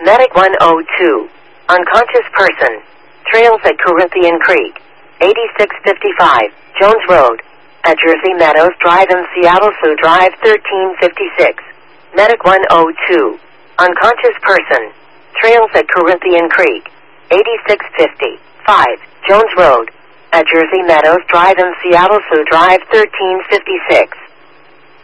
Medic 102. Unconscious person. Trails at Corinthian Creek. 8655. Jones Road. At Jersey Meadows Drive and Seattle Sioux Drive 1356. Medic 102. Unconscious person. Trails at Corinthian Creek. 8655. Jones Road. At Jersey Meadows Drive and Seattle Sioux Drive 1356.